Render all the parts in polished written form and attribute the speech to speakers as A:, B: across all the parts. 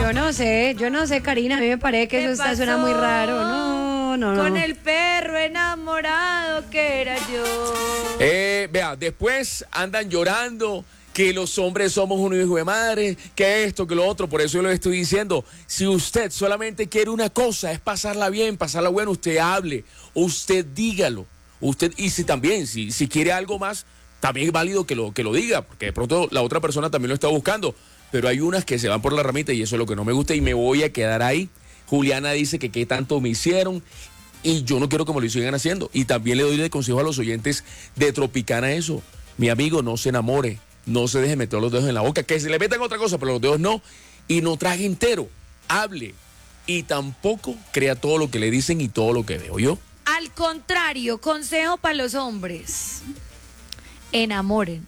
A: yo no sé, Karina, a mí me parece que eso suena muy raro. No.
B: Con el perro enamorado que era yo.
C: Vea, después andan llorando que los hombres somos un hijo de madre, que esto, que lo otro. Por eso yo le estoy diciendo, si usted solamente quiere una cosa, es pasarla bien, pasarla bueno, usted hable, usted dígalo. Usted, y si quiere algo más, también es válido que lo diga, porque de pronto la otra persona también lo está buscando. Pero hay unas que se van por la ramita y eso es lo que no me gusta y me voy a quedar ahí. Juliana dice que qué tanto me hicieron y yo no quiero que me lo sigan haciendo. Y también le doy de consejo a los oyentes de Tropicana eso. Mi amigo, no se enamore, no se deje meter los dedos en la boca, que se le metan otra cosa, pero los dedos no. Y no trague entero, hable. Y tampoco crea todo lo que le dicen y todo lo que veo yo.
B: Al contrario, consejo para los hombres. Enamoren,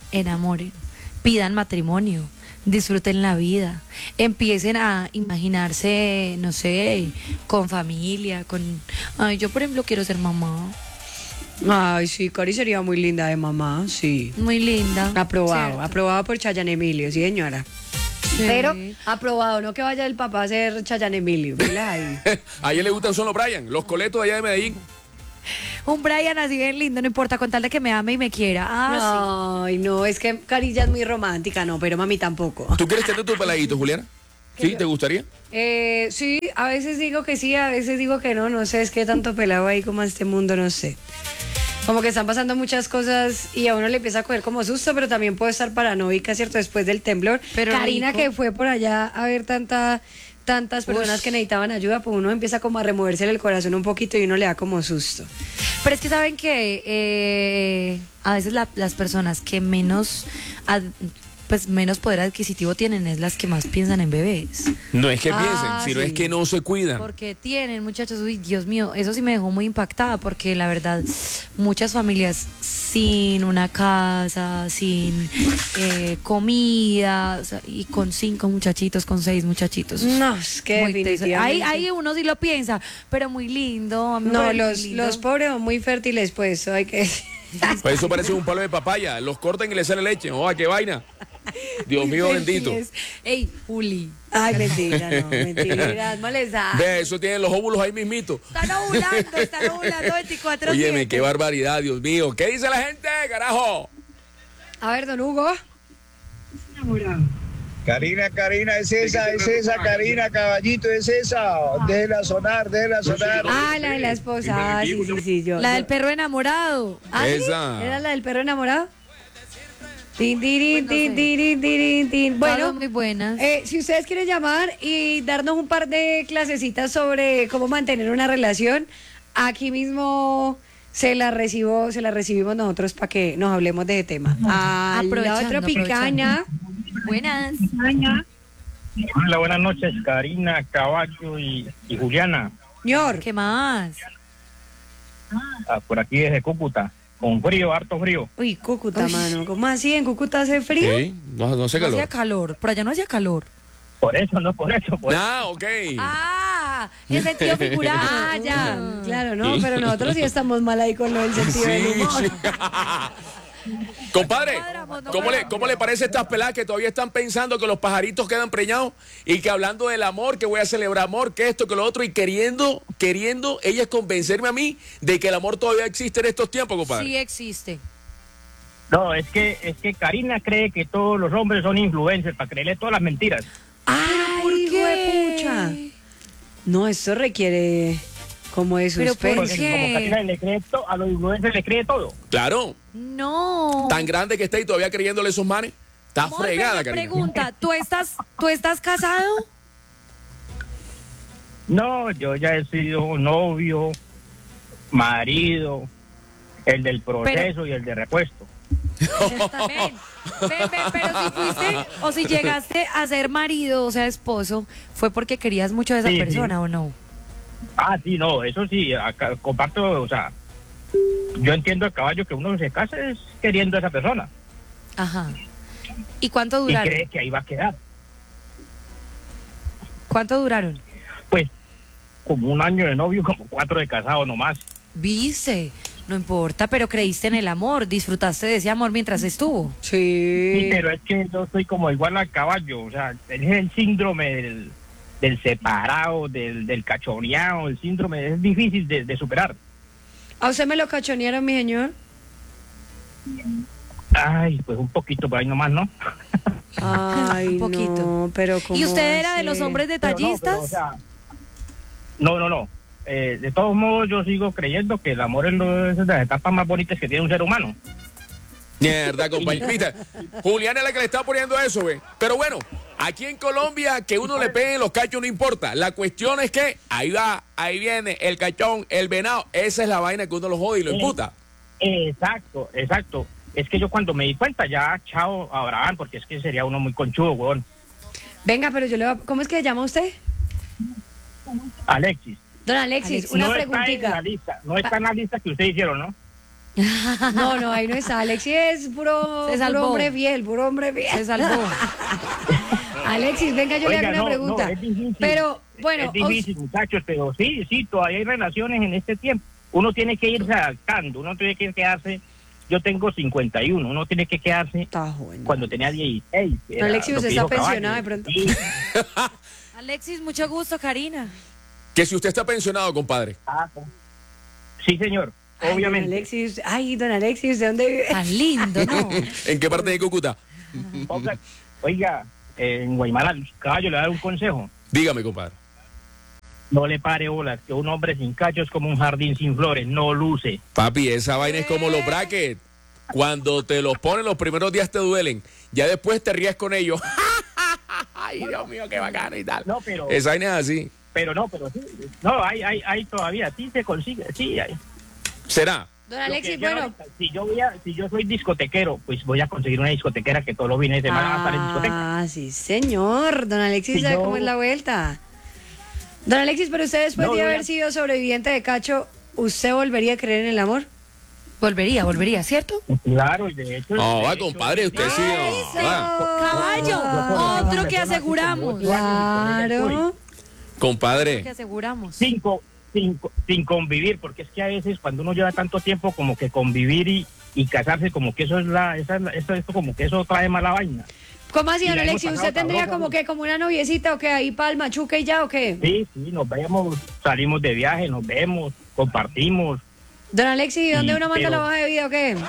B: pidan matrimonio, disfruten la vida, empiecen a imaginarse, no sé, con familia, Ay, yo por ejemplo quiero ser mamá.
A: Ay, sí, Cari sería muy linda de mamá, sí.
B: Muy linda.
A: Aprobado por Chayanne Emilio, sí, señora. Sí. Pero aprobado, no que vaya el papá a ser Chayanne Emilio.
C: A ella le gustan solo Brian, los coletos de allá de Medellín.
B: Un Brian así bien lindo, no importa, con tal de que me ame y me quiera.
A: Ay, no, es que Carilla es muy romántica, no, pero mami tampoco.
C: ¿Tú quieres tener tu peladito, Juliana? ¿Sí? ¿Te gustaría?
A: Sí, a veces digo que sí, a veces digo que no sé, es que tanto pelado ahí como a este mundo, no sé. Como que están pasando muchas cosas y a uno le empieza a coger como susto, pero también puede estar paranoica, ¿cierto? Después del temblor.
B: Pero
A: Karina,
B: rico,
A: que fue por allá a ver tantas personas que necesitaban ayuda, pues uno empieza como a removerse el corazón un poquito y uno le da como susto.
B: Pero es que saben que a veces las personas que menos poder adquisitivo tienen es las que más piensan en bebés.
C: No es que piensen, sino
A: sí.
C: es que no se cuidan.
B: Porque tienen, muchachos, uy, Dios mío, eso sí me dejó muy impactada, porque la verdad, muchas familias sin una casa, sin comida, o sea, y con 5 muchachitos, con 6 muchachitos.
A: No, es que
B: muy
A: definitivamente.
B: ahí uno sí lo piensa, pero muy lindo. A mí me
A: No,
B: parece muy lindo.
A: los pobres son muy fértiles, pues, eso hay que decir.
C: Pues eso parece un palo de papaya, los cortan y le sale leche. ¡Oh, qué vaina! Dios mío bendito.
B: Ey, Juli.
A: Ay, mentira, no, mentira, molestar.
C: Ve, eso tienen los óvulos ahí mismito.
B: Están ovulando 24/7.
C: Óyeme, qué barbaridad, Dios mío. ¿Qué dice la gente, carajo?
A: A ver, don Hugo.
D: Karina, es esa, Karina, caballito, es esa. Déjela sonar.
A: Ah, la de la esposa. Ah, sí, yo.
B: La del perro enamorado.
A: Ah, ¿sí?
C: Esa.
A: ¿Era la del perro enamorado? Tin. Bueno,
B: muy buenas.
A: si ustedes quieren llamar y darnos un par de clasecitas sobre cómo mantener una relación, aquí mismo se la recibimos nosotros para que nos hablemos de ese tema. La otra picana.
B: Buenas.
E: Hola, buenas noches, Karina, Caballo y Juliana.
A: Señor.
B: ¿Qué más?
E: Por aquí desde Cúcuta, con frío, harto frío.
A: Uy, Cúcuta, mano. ¿Cómo así? ¿En Cúcuta hace frío?
C: Sí, no hace
B: No hacía
C: calor.
B: calor. Por allá no hacía calor.
E: Por eso.
C: Ah, ok.
B: En sentido figurado.
A: Ya. Claro, no, pero nosotros sí estamos mal ahí con lo del sentido del humor.
C: Sí. Compadre,
B: No
C: ¿cómo le parece a estas peladas que todavía están pensando que los pajaritos quedan preñados y que hablando del amor, que voy a celebrar amor, que esto, que lo otro, y queriendo ellas convencerme a mí de que el amor todavía existe en estos tiempos, compadre?
B: Sí existe.
E: No, es que Karina cree que todos los hombres son influencers para creerle todas las mentiras.
A: ¡Ay, hijo de pucha! No, esto requiere como de
B: Pero ¿por
A: suspenso.
B: qué?
E: Como Karina a los influencers le cree todo.
C: Claro,
B: No.
C: tan grande que está y todavía creyéndole esos manes. Está
B: Amor,
C: fregada,
B: pero
C: Karina.
B: pregunta, ¿tú estás casado?
E: No, yo ya he sido novio, marido, el del proceso y el de repuesto.
B: Ven, pero si fuiste o si llegaste a ser marido, o sea, esposo, ¿fue porque querías mucho a esa
E: Sí,
B: persona
E: sí.
B: o no?
E: Sí, no, eso sí, acá comparto, o sea, yo entiendo el caballo que uno se casa es queriendo a esa persona
B: Ajá. ¿Y cuánto
E: y
B: duraron?
E: cree que ahí va a quedar.
B: ¿Cuánto duraron?
E: Pues como 1 año de novio, como 4 de casado nomás.
B: ¿Viste? No importa, pero creíste en el amor, disfrutaste de ese amor mientras estuvo.
E: Sí,
A: Sí.
E: pero es que yo soy como igual al caballo, o sea, es el síndrome del separado, del cachoneado, el síndrome es difícil de superar.
A: ¿A usted me lo cachonearon, mi señor?
E: Ay, pues un poquito por ahí nomás, ¿no?
A: Ay,
B: Un poquito.
A: no, pero ¿cómo
B: ¿Y usted era de
A: así?
B: los hombres
E: Pero
B: detallistas?
E: o sea, no. De todos modos, yo sigo creyendo que el amor es de las etapas más bonitas que tiene un ser humano.
C: Mierda, compañero. Viste, Juliana es la que le está poniendo eso, ve. Pero bueno, aquí en Colombia, que uno le pegue los cachos no importa. La cuestión es que ahí va, ahí viene el cachón, el venado. Esa es la vaina que uno lo jode y lo imputa.
E: Exacto. Es que yo cuando me di cuenta, ya, chao, Abraham, porque es que sería uno muy conchudo, weón.
A: Venga, pero yo le voy a... ¿Cómo es que se llama usted?
E: Alexis.
A: Don Alexis,
B: Alexis,
A: una
E: no está en la
A: preguntita.
E: lista, no está en la lista que ustedes hicieron, ¿no?
A: No, ahí no está. Alexis es puro
B: Se salvó.
A: hombre fiel, puro hombre fiel.
B: Se salvó.
A: Alexis, venga, yo le
E: Oiga,
A: hago una pregunta.
E: es difícil.
A: Pero, bueno,
E: Es difícil, muchachos, pero sí, todavía hay relaciones en este tiempo. Uno tiene que irse adaptando, uno tiene que quedarse. Yo tengo 51, uno tiene que quedarse
A: está joven.
E: cuando tenía 16.
A: Don Alexis,
E: lo que
A: ¿usted está
E: dijo Caballo.
A: pensionado de pronto?
E: Sí.
B: Alexis, mucho gusto, Karina.
C: Que si usted está pensionado, compadre.
E: Sí, señor,
A: Ay,
E: obviamente.
A: Don Alexis, ¿de dónde vive?
B: Tan lindo, ¿no?
C: ¿En qué parte de Cúcuta?
E: Oiga, en Guaymala, Caballo, le voy a dar un consejo.
C: Dígame, compadre.
E: No le pare bolas, que un hombre sin cacho es como un jardín sin flores, no luce.
C: Papi, esa vaina es como los brackets. Cuando te los ponen los primeros días te duelen. Ya después te ríes con ellos. Ay, Dios mío, qué bacano y tal.
E: No, pero...
C: Esa vaina es así.
E: Pero sí. No, hay todavía, sí se consigue, sí hay.
C: ¿Será?
A: Don
E: Lo
A: Alexis,
E: que yo
A: bueno.
E: ahorita, si yo soy discotequero, pues voy a conseguir una discotequera que todos los fines de semana va a estar en discoteca.
A: Ah, sí, señor. Don Alexis
E: Sí,
A: sabe
E: yo-
A: cómo es la vuelta. Don Alexis, pero usted después
E: No,
A: de
E: yo
A: haber
E: ya-
A: sido sobreviviente de cacho, ¿usted volvería a creer en el amor?
B: Volvería, ¿cierto?
E: Claro, y de hecho...
C: No,
E: de
C: va,
E: hecho,
C: compadre, usted sí. no, va.
B: Caballo, otro que aseguramos.
A: Claro.
C: Compadre.
B: Que aseguramos.
E: Sin convivir, porque es que a veces cuando uno lleva tanto tiempo como que convivir y casarse, como que eso esto como que eso trae mala vaina.
A: ¿Cómo así,
E: Y
A: don
E: la hemos
A: Alexis?
E: pasado
A: ¿Usted tendría
E: sabroso,
A: como
E: ¿no?
A: que como una noviecita o que ahí para el machuque y ya o qué?
E: Sí, nos vemos, salimos de viaje, nos vemos, compartimos.
A: Don Alexis, ¿y dónde
E: Sí,
A: uno manda
E: pero-
A: la hoja de vida o qué?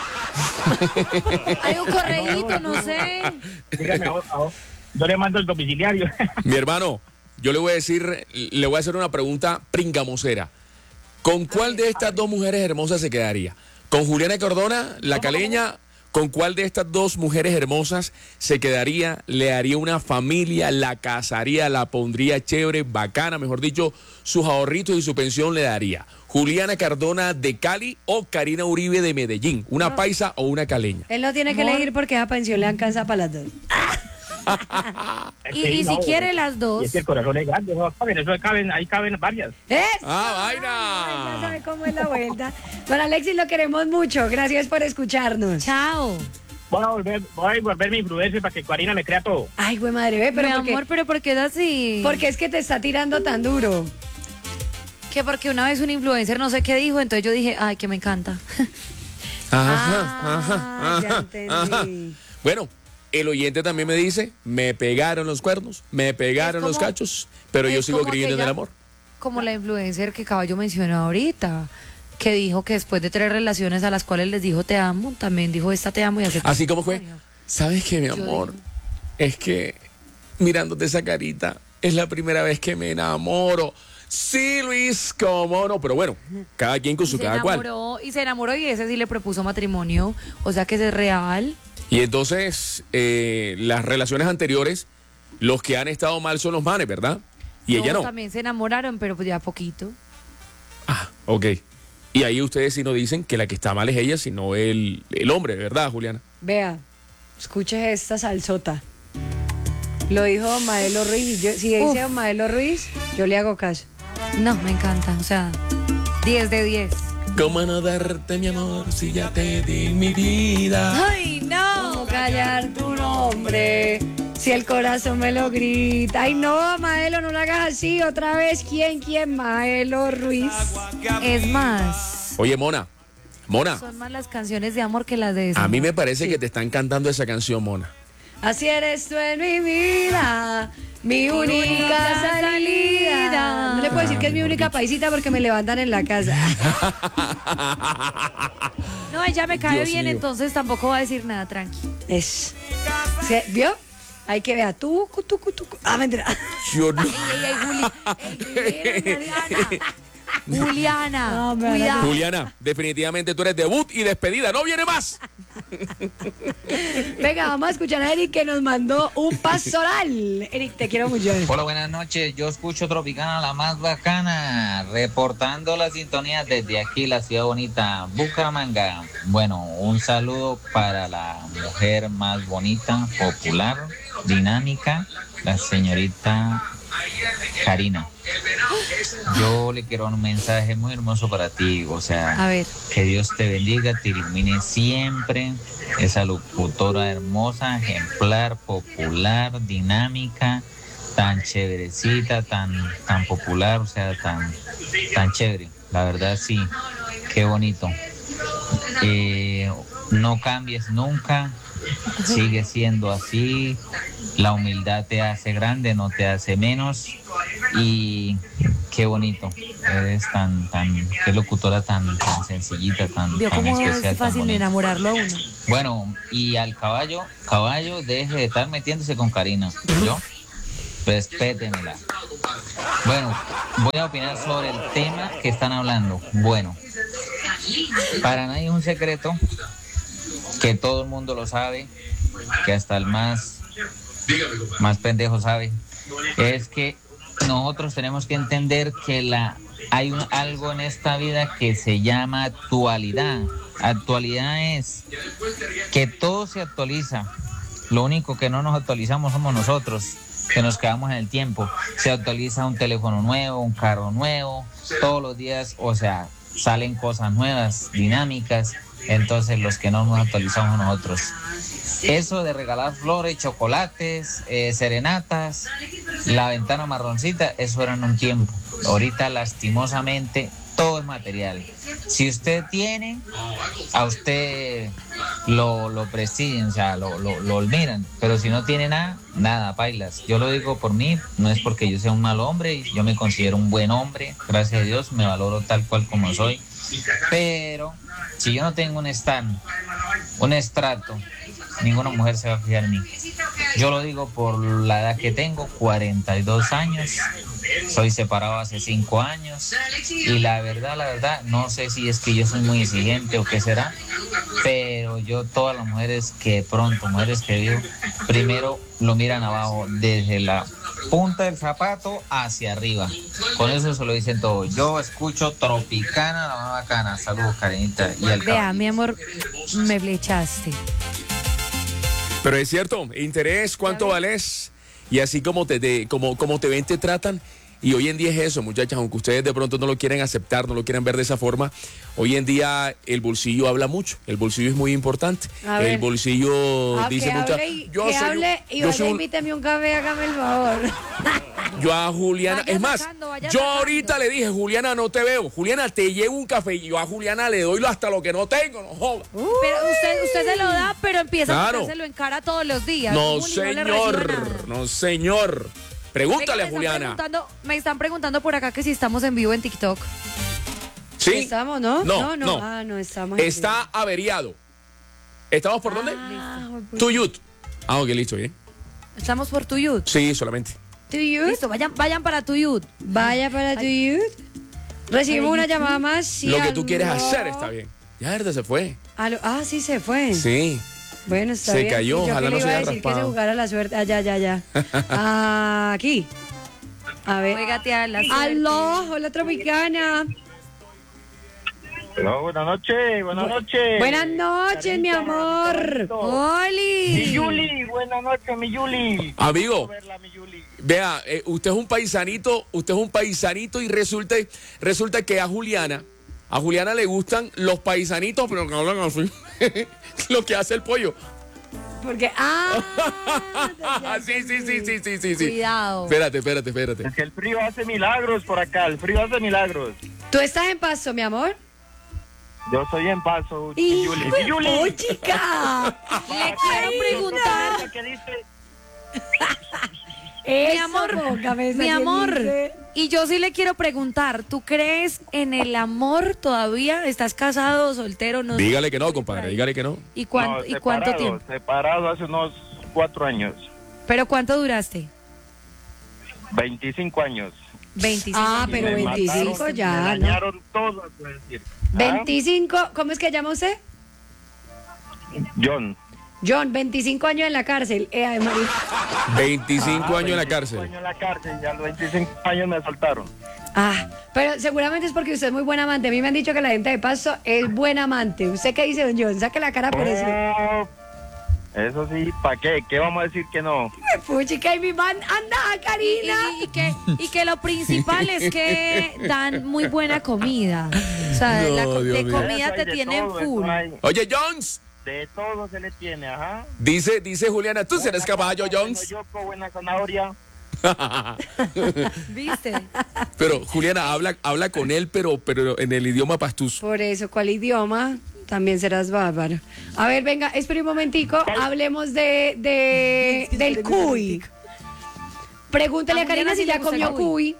B: Hay un correíto, no sé.
E: Dígame, yo le mando el domiciliario.
C: Mi hermano, yo le voy a hacer una pregunta pringamosera. ¿Con cuál de estas dos mujeres hermosas se quedaría? ¿Con Juliana Cardona, la caleña? ¿Con cuál de estas dos mujeres hermosas se quedaría? ¿Le haría una familia? ¿La casaría? ¿La pondría chévere, bacana? Mejor dicho, sus ahorritos y su pensión le daría. ¿Juliana Cardona de Cali o Karina Uribe de Medellín? ¿Una paisa o una caleña?
A: Él no tiene que elegir porque esa pensión le alcanza para las dos.
B: Y si quiere las
E: Y
B: dos.
E: es que el corazón es grande, no caben, ahí caben varias.
A: ¡Eso!
C: ¡Ah,
A: Ay,
C: vaina!
A: ya sabe cómo es la vuelta. Don Alexis, lo queremos mucho. Gracias por escucharnos.
B: Chao.
E: Voy a volver mi imprudencia para que Karina me crea todo.
A: Ay, güey, madre, ve, pero
B: Mi
A: porque,
B: amor, pero ¿por qué es así?
A: porque es que te está tirando tan duro.
B: Que porque una vez un influencer no sé qué dijo, entonces yo dije, ay, que me encanta.
A: Ah, ya entendí.
C: Bueno, el oyente también me dice, me pegaron los cuernos, me pegaron
B: Es
C: los
B: como-
C: cachos, pero yo
B: es
C: sigo
B: como
C: creyendo en el
B: aquella-
C: amor.
B: Como la influencer que Caballo mencionó ahorita, que dijo que después de 3 relaciones a las cuales les dijo te amo, también dijo esta te amo y hace.
C: Así como fue. ¿Sabes qué, mi amor?
B: digo-
C: Es que mirándote esa carita, es la primera vez que me enamoro. Sí, Luis, cómo no, pero bueno, cada quien con su cada cual.
B: Y se enamoró y ese sí le propuso matrimonio, o sea que ese es real.
C: Y entonces, las relaciones anteriores, los que han estado mal son los manes, ¿verdad? Y ella no.
B: También se enamoraron, pero pues ya poquito.
C: Ah, ok. Y ahí ustedes sí nos dicen que la que está mal es ella, sino el hombre, ¿verdad, Juliana?
A: Vea, escuche esta salsota. Lo dijo Don Maelo Ruiz. Y yo, si dice Don Maelo Ruiz, yo le hago caso.
B: No, me encanta, o sea, 10 de 10.
C: ¿Cómo no darte mi amor si ya te di mi vida?
B: ¡Ay, no!
A: ¿Cómo callar tu nombre? Si el corazón me lo grita. Ay, no, Maelo, no lo hagas así. Otra vez, ¿quién? Maelo Ruiz.
B: Es más,
C: Oye, Mona, Mona,
B: Son más las canciones de amor que las de desamor.
C: a mí me parece que te están cantando esa canción, Mona.
A: Así eres tú en mi vida, mi única salida. No le puedo decir que es mi única paisita porque me levantan en la casa.
B: No, ella me cae
C: Dios
B: bien,
C: mío.
B: entonces tampoco va a decir nada, tranqui.
A: Es. ¿Vio? Hay que ver. Tucu. Ah, mentira.
C: Yo no.
B: Ey, Juliana.
A: No, me van a-
B: Cuidado.
C: Juliana, definitivamente tú eres debut y despedida. ¡No viene más!
A: Venga, vamos a escuchar a Eric que nos mandó un pastoral. Eric, te quiero mucho.
F: Hola, buenas noches. Yo escucho Tropicana, la más bacana, reportando la sintonía desde aquí, la ciudad bonita, Bucaramanga. Bueno, un saludo para la mujer más bonita, popular, dinámica, la señorita Karina. Yo le quiero un mensaje muy hermoso para ti, o sea,
B: A ver.
F: que Dios te bendiga, te ilumine siempre, esa locutora hermosa, ejemplar, popular, dinámica, tan chéverecita, tan popular, o sea, tan chévere. La verdad sí, qué bonito. No cambies nunca, sigue siendo así. La humildad te hace grande, no te hace menos. Y qué bonito, eres qué locutora tan sencillita, tan
B: Vio cómo
F: especial,
B: es
F: tan
B: fácil
F: bonita.
B: enamorarlo a uno.
F: Bueno, y al caballo, deje de estar metiéndose con Karina, ¿yo? Respétemela. Bueno, voy a opinar sobre el tema que están hablando. Bueno, para nadie es un secreto, que todo el mundo lo sabe, que hasta el más pendejo sabe, es que nosotros tenemos que entender que hay algo en esta vida que se llama actualidad. Actualidad es que todo se actualiza. Lo único que no nos actualizamos somos nosotros, que nos quedamos en el tiempo. Se actualiza un teléfono nuevo, un carro nuevo, todos los días, o sea, salen cosas nuevas, dinámicas. Entonces los que no nos actualizamos nosotros. Eso de regalar flores, chocolates, serenatas, la ventana marroncita, eso era en un tiempo. Ahorita lastimosamente todo es material. Si usted tiene, a usted lo prestigian, o sea, lo admiran. Pero si no tiene nada, pailas. Yo lo digo por mí, no es porque yo sea un mal hombre, yo me considero un buen hombre, gracias a Dios, me valoro tal cual como soy. Pero si yo no tengo un estrato, ninguna mujer se va a fijar en mí. Yo lo digo por la edad que tengo, 42 años, soy separado hace 5 años y la verdad, no sé si es que yo soy muy exigente o qué será, pero yo todas las mujeres que digo, primero lo miran abajo, desde la punta del zapato hacia arriba. Con eso se lo dicen todo. Yo escucho Tropicana, la más bacana. Saludos, Karenita. Y al
B: Vea, mi amor, me flechaste.
C: Pero es cierto, interés, cuánto vales y así como te ven, te tratan. Y hoy en día es eso, muchachas, aunque ustedes de pronto no lo quieren aceptar, no lo quieren ver de esa forma, hoy en día el bolsillo habla mucho, el bolsillo es muy importante.
A: A ver.
C: El bolsillo dice mucho.
A: Invítame un café, hágame el favor.
C: Yo a Juliana,
B: Vaya
C: es más,
B: sacando, vaya
C: yo
B: sacando.
C: ahorita le dije, Juliana, no te veo. Juliana, te llevo un café y yo a Juliana le doy hasta lo que no tengo, no joda.
B: Pero usted se lo da, pero empieza
C: Claro.
B: a quitárselo en cara todos los días.
C: No,
B: Juli, no le recibo nada.
C: señor, no, señor. Pregúntale
B: Venga,
C: a Juliana.
B: me están preguntando por acá que si estamos en vivo en TikTok.
C: ¿Sí?
A: ¿Estamos, no?
C: No.
A: Ah, no estamos. en
C: Está averiado. ¿Estamos por dónde?
A: vivo.
C: Tuyut. Ah, ok, listo, bien.
B: Estamos por Tuyut.
C: Sí, solamente.
A: Tuyut.
B: Listo, vayan para Tuyut.
A: Vaya para Tuyut. Recibimos una llamada más. Sí,
C: Lo que tú quieres
A: aló.
C: hacer está bien. Ya, verdad, se fue.
A: Aló. Ah, sí, se fue.
C: Sí.
A: Bueno, está
C: Se
A: bien.
C: cayó,
A: ¿Y yo
C: ojalá
A: qué
C: no
A: le
C: se
A: iba a
C: haya
A: decir que
C: raspado.
A: se jugara la suerte. Ya. Aquí. A ver.
B: Juégate a la suerte.
A: Aló, hola Tropicana.
E: Hello, buenas noches, buenas noches.
A: Buenas noches, mi amor.
E: Mi
B: ¡Oli!
E: Yuli, buenas noches, mi Yuli.
C: Amigo,
E: Verla, mi Yuli.
C: vea, usted es un paisanito y resulta que a Juliana le gustan los paisanitos, pero que hablan así. Lo que hace el pollo.
A: Porque.
C: Sí.
B: Cuidado.
C: Espérate.
E: Es que el frío hace milagros por acá, el frío hace milagros.
A: ¿Tú estás en Pasto, mi amor?
G: Yo soy en paso.
A: ¡Y
G: Yuli.
A: chica!
B: Le quiero preguntar,
G: ¿Qué dice?
B: mi amor,
A: póngame esa
B: mi
A: que
B: amor,
A: dice.
B: y yo sí le quiero preguntar, ¿tú crees en el amor todavía? ¿Estás casado o soltero? No sé.
C: Dígale que no, compadre, dígale que no.
B: ¿Y cuánto,
G: No,
B: ¿y cuánto
G: separado,
B: tiempo?
G: Separado hace unos 4 años.
B: ¿Pero cuánto duraste?
G: 25 años.
B: 25.
A: Ah,
G: Y
A: pero
G: me
A: 25
G: mataron,
A: ya,
G: me
A: ¿no?
G: dañaron todo, puedo decir.
A: 25, ¿cómo es que llama usted?
G: John.
A: John, 25 años en la cárcel. Además,
C: 25 años en la
G: 25
C: cárcel.
G: años en la cárcel, ya a los 25 años me soltaron.
A: pero seguramente es porque usted es muy buen amante. A mí me han dicho que la gente de Pasto es buen amante. ¿Usted qué dice, don John? Saque la cara por eso.
G: Oh, eso sí, ¿para qué? ¿Qué vamos a decir que no?
A: Puchica, y mi man, anda, Karina.
B: Y que lo principal es que dan muy buena comida. O sea,
C: No, Dios
B: de
C: mío.
B: comida
G: Eso hay
B: te
G: de
B: tienen
G: todo,
B: full.
G: eso hay-
C: Oye, Jones,
G: De todo se le tiene, ajá.
C: dice Juliana, ¿tú serás caballo, Jones?
G: Buena yoco, buena zanahoria.
B: ¿Viste?
C: Pero Juliana, habla con él, pero en el idioma pastuz.
A: Por eso, ¿cuál idioma? También serás bárbaro. A ver, venga, espera un momentico. Hablemos del cuy. Pregúntale
B: A
A: a Karina
B: Juliana
A: si
B: sí le
A: ya
B: gusta el
A: comió cuy.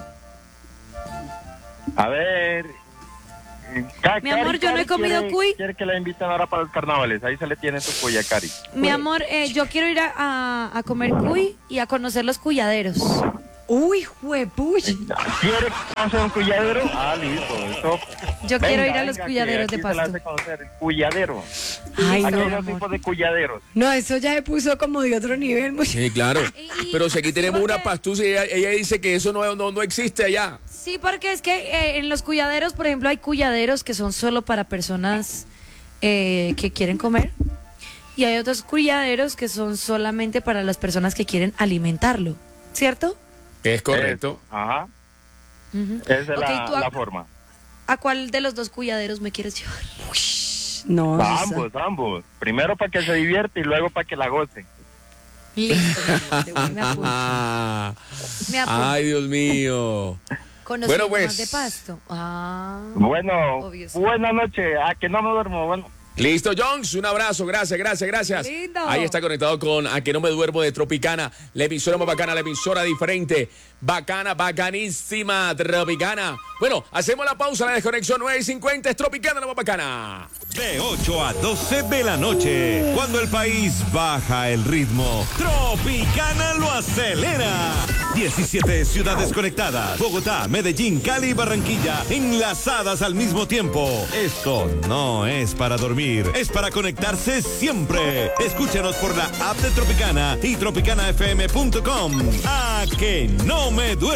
G: A ver.
B: Mi amor, yo no he comido cuy.
G: Quiere que la inviten ahora para los carnavales. Ahí se le tiene su cuy a Cari.
B: Mi amor, yo quiero ir a comer cuy y a conocer los cuyaderos.
A: Uy, juepuch.
G: ¿Quiere conocer un cuyadero? Ah, listo. Eso.
B: Yo quiero ir a los
G: que
B: cuyaderos de
G: aquí se la
B: Pasto.
G: hace conocer el cuyadero.
A: Ay,
G: Aquí
A: no.
G: hay dos tipos de cuyaderos.
A: No, eso ya se puso como de otro nivel. muchacho.
C: Sí, claro. Pero si aquí tenemos
B: ¿Por
C: una
B: qué?
C: pastuz y ella dice que eso no existe allá.
B: Sí, porque es que en los cuyaderos, por ejemplo, hay cuyaderos que son solo para personas que quieren comer. Y hay otros cuyaderos que son solamente para las personas que quieren alimentarlo. ¿Cierto?
C: Es correcto.
G: Ajá.
B: Ujú.
G: Esa es
B: Ok, ¿tú
G: la forma.
B: ¿A cuál de los dos cuyaderos me quieres llevar?
A: No,
G: Ambos. Primero para que se divierte y luego para que la goce.
B: Listo, mi amor, me apunto. Me apunto.
C: Ay, Dios mío.
B: Conociendo
C: Bueno, pues.
B: más de Pasto. Ah.
G: Bueno,
B: Obvio, sí.
G: buenas noches. Que no me duermo. Bueno.
C: Listo, Jones, un abrazo, gracias.
B: Lindo.
C: Ahí está conectado con A que no me duermo de Tropicana, la emisora más bacana, la emisora diferente, bacana, bacanísima, Tropicana. Bueno, hacemos la pausa, la desconexión 9:50, es Tropicana, la más bacana.
H: De 8 a 12 de la noche, cuando el país baja el ritmo, Tropicana lo acelera. 17 ciudades conectadas, Bogotá, Medellín, Cali y Barranquilla, enlazadas al mismo tiempo. Esto no es para dormir, es para conectarse siempre. Escúchanos por la app de Tropicana y tropicanafm.com. A que no me duermo.